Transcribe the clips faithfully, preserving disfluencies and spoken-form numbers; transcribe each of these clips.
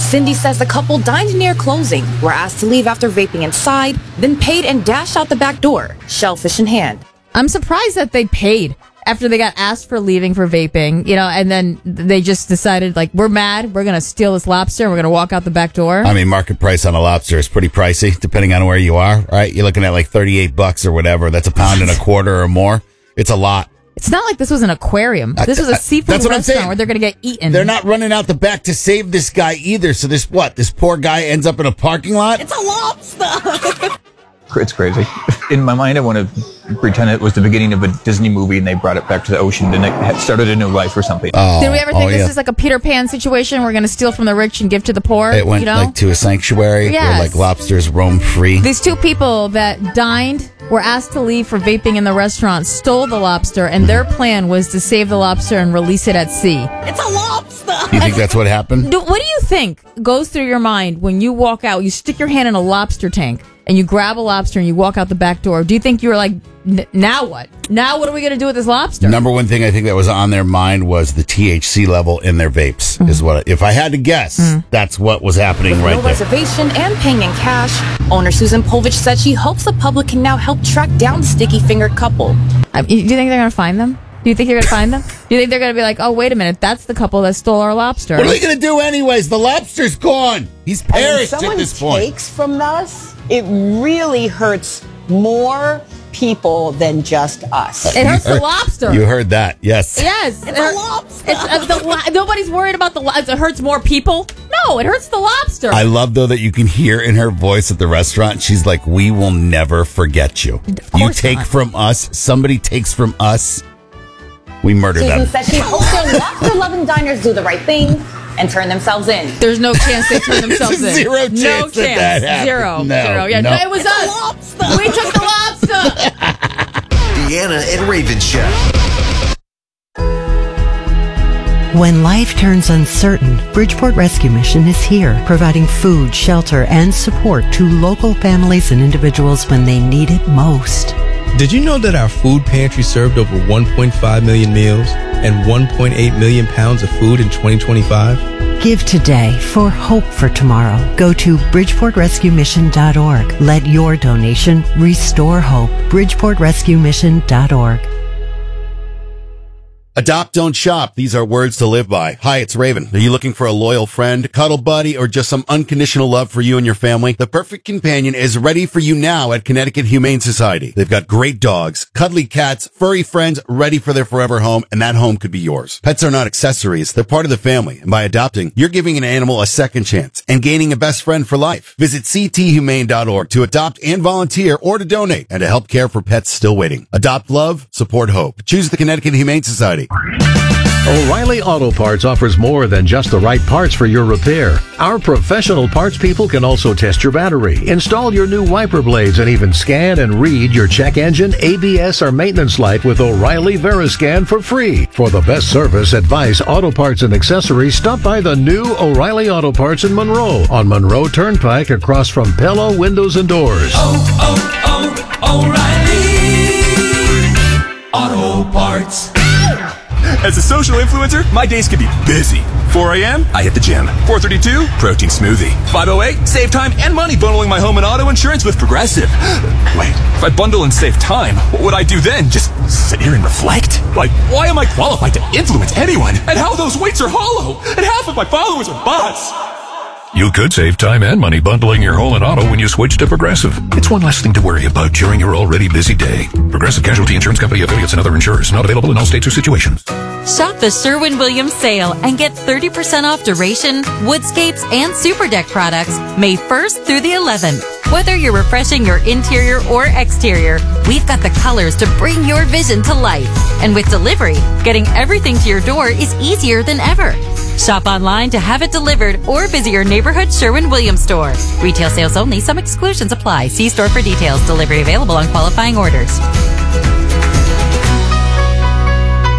Cindy says the couple dined near closing, were asked to leave after vaping inside, then paid and dashed out the back door, shellfish in hand. I'm surprised that they paid after they got asked for leaving for vaping, you know, and then they just decided, like, we're mad, we're going to steal this lobster, and we're going to walk out the back door. I mean, market price on a lobster is pretty pricey, depending on where you are, right? You're looking at like thirty-eight bucks or whatever. That's a pound and a quarter or more. It's a lot. It's not like this was an aquarium. This was a seafood That's what I'm restaurant saying. where they're going to get eaten. They're not running out the back to save this guy either. So this what? This poor guy ends up in a parking lot? It's a lobster! It's crazy. In my mind, I want to pretend it was the beginning of a Disney movie and they brought it back to the ocean and it had started a new life or something. Oh, Did we ever think oh, this yeah. is like a Peter Pan situation? We're going to steal from the rich and give to the poor? It went you know? like to a sanctuary Yes. where like lobsters roam free. These two people that dined were asked to leave for vaping in the restaurant, stole the lobster, and their plan was to save the lobster and release it at sea. It's a lobster! You think that's what happened? Do, what do you think goes through your mind when you walk out, you stick your hand in a lobster tank, and you grab a lobster and you walk out the back door? Do you think you were like, now what? Now what are we going to do with this lobster? Number one thing I think that was on their mind was the T H C level in their vapes. Mm-hmm. Is what, if I had to guess, Mm-hmm. that's what was happening With right no there. reservation and paying in cash, owner Susan Povich said she hopes the public can now help track down the sticky-fingered couple. I mean, do you think they're going to find them? Do you think you're going to find them? Do you think they're going to be like, oh, wait a minute, that's the couple that stole our lobster? What are they going to do anyways? The lobster's gone. He's And when perished at someone this point. takes from us, it really hurts more people than just us. It hurts the lobster. You heard that, yes. Yes. It's a lobster! It's, uh, the, lo- nobody's worried about the lobster. It hurts more people? No, it hurts the lobster. I love, though, that you can hear in her voice at the restaurant, she's like, we will never forget you. You course take not. from us, somebody takes from us, we murder Susan them. said she hopes their lobster-loving diners do the right thing and turn themselves in. There's no chance they turn themselves in. Zero chance No that chance. that happened. Zero. No, Zero. Yeah, no. no, it was It's a us. lobster! We took the lobster. Deanna and Raven Show. When life turns uncertain, Bridgeport Rescue Mission is here, providing food, shelter, and support to local families and individuals when they need it most. Did you know that our food pantry served over one point five million meals and one point eight million pounds of food in twenty twenty-five? Give today for hope for tomorrow. Go to bridgeport rescue mission dot org. Let your donation restore hope. bridgeport rescue mission dot org. Adopt, don't shop. These are words to live by. Hi, it's Raven. Are you looking for a loyal friend, cuddle buddy, or just some unconditional love for you and your family? The perfect companion is ready for you now at Connecticut Humane Society. They've got great dogs, cuddly cats, furry friends ready for their forever home, and that home could be yours. Pets are not accessories. They're part of the family. And by adopting, you're giving an animal a second chance and gaining a best friend for life. Visit c t humane dot org to adopt and volunteer or to donate and to help care for pets still waiting. Adopt love, support hope. Choose the Connecticut Humane Society. O'Reilly Auto Parts offers more than just the right parts for your repair. Our professional parts people can also test your battery, install your new wiper blades, and even scan and read your check engine, A B S, or maintenance light with O'Reilly Veriscan for free. For the best service, advice, auto parts, and accessories, stop by the new O'Reilly Auto Parts in Monroe on Monroe Turnpike across from Pello Windows and Doors. Oh, oh, oh, O'Reilly Auto Parts. As a social influencer, my days can be busy. four a.m., I hit the gym. four thirty-two, protein smoothie. five oh eight, save time and money bundling my home and auto insurance with Progressive. Wait, if I bundle and save time, what would I do then? Just sit here and reflect? Like, why am I qualified to influence anyone? And how those weights are hollow? And half of my followers are bots? You could save time and money bundling your home and auto when you switch to Progressive. It's one less thing to worry about during your already busy day. Progressive Casualty Insurance Company affiliates and other insurers. Not available in all states or situations. Shop the Sherwin-Williams sale and get thirty percent off Duration, Woodscapes, and Super Deck products May first through the eleventh. Whether you're refreshing your interior or exterior, we've got the colors to bring your vision to life. And with delivery, getting everything to your door is easier than ever. Shop online to have it delivered or visit your neighborhood Sherwin-Williams store. Retail sales only. Some exclusions apply. See store for details. Delivery available on qualifying orders.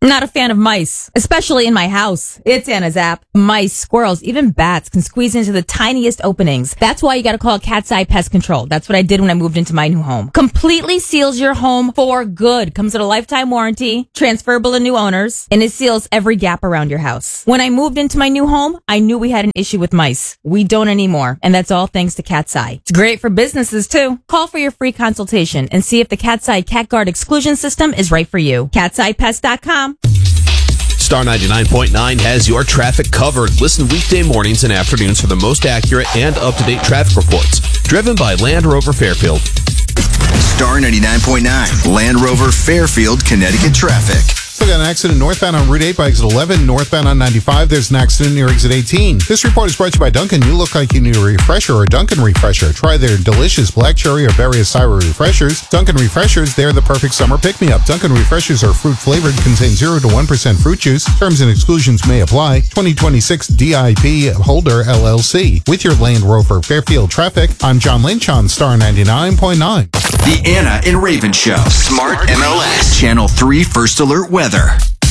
Not a fan of mice, especially in my house. It's Anna's app. Mice, squirrels, even bats can squeeze into the tiniest openings. That's why you gotta call Cat's Eye Pest Control. That's what I did when I moved into my new home. Completely seals your home for good. Comes with a lifetime warranty, transferable to new owners, and it seals every gap around your house. When I moved into my new home, I knew we had an issue with mice. We don't anymore, and that's all thanks to Cat's Eye. It's great for businesses too. Call for your free consultation and see if the Cat's Eye Cat Guard exclusion system is right for you. cats eye pest dot com. Star ninety-nine point nine has your traffic covered. Listen weekday mornings and afternoons for the most accurate and up-to-date traffic reports. Driven by Land Rover Fairfield. Star ninety-nine point nine, Land Rover Fairfield, Connecticut traffic. Still got an accident northbound on Route eight by exit eleven. Northbound on ninety-five, there's an accident near exit eighteen. This report is brought to you by Dunkin'. You look like you need a refresher or a Dunkin' refresher. Try their delicious black cherry or berry acai refreshers. Dunkin' refreshers, they're the perfect summer pick-me-up. Dunkin' refreshers are fruit-flavored, contain zero to one percent fruit juice. Terms and exclusions may apply. twenty twenty-six D I P Holder, L L C. With your Land Rover Fairfield traffic, I'm John Lynch on Star ninety-nine point nine. The Anna and Raven Show. Smart M L S. Channel three First Alert Weather.